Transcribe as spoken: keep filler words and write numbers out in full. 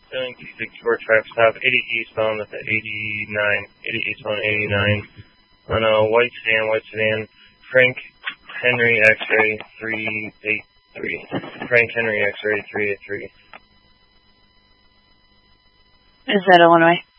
Doing Victoria track stop, eighty eastbound at the eighty-nine, eighty eastbound eighty-nine. On a white sedan, white sedan, Frank Henry X-ray three eight three. Frank Henry X-ray three eight three. Is that Illinois?